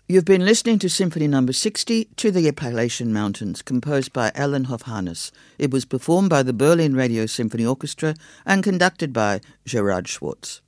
You've been listening to Symphony No. 60, To the Appalachian Mountains, composed by Alan Hofhannes. It was performed by the Berlin Radio Symphony Orchestra and conducted by Gerard Schwartz.